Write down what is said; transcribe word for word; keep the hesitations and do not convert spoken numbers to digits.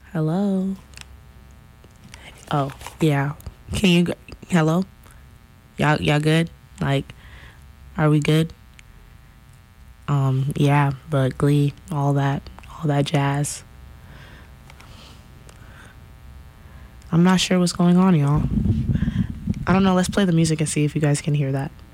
Hello. Oh, yeah. Can you? Hello. Y'all, y'all good? Like, are we good? Um, yeah. But Glee, all that, all that jazz. I'm not sure what's going on, y'all. I don't know. Let's play the music and see if you guys can hear that.